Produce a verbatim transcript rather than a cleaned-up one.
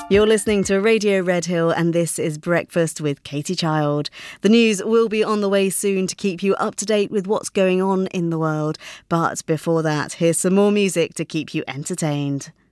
You're listening to Radio Red Hill and this is Breakfast with Katie Child. The news will be on the way soon to keep you up to date with what's going on in the world. But before that, here's some more music to keep you entertained.